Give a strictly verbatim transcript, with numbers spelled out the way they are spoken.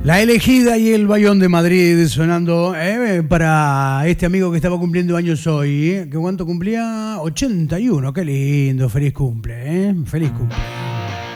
La Elegida y el Bayón de Madrid sonando eh, para este amigo que estaba cumpliendo años hoy. ¿eh? ¿Qué cuánto cumplía? ochenta y uno, qué lindo, feliz cumple, ¿eh? Feliz cumple.